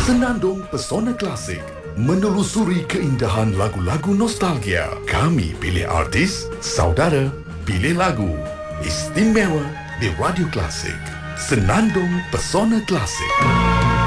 Senandung Pesona Klasik, menelusuri keindahan lagu-lagu nostalgia. Kami pilih artis, saudara pilih lagu. Istimewa di Radio Klasik. Senandung Pesona Klasik.